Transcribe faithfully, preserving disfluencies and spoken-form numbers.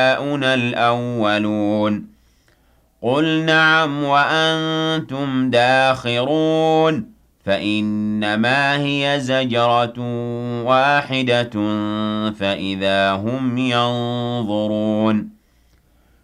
آباؤنا الأولون قل نعم وأنتم داخرون فإنما هي زجرة واحدة فإذا هم ينظرون